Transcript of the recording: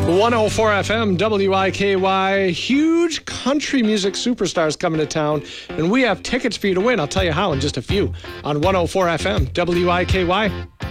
104 FM, WIKY, huge country music superstars coming to town, and we have tickets for you to win. I'll tell you how in just a few on 104 FM, WIKY.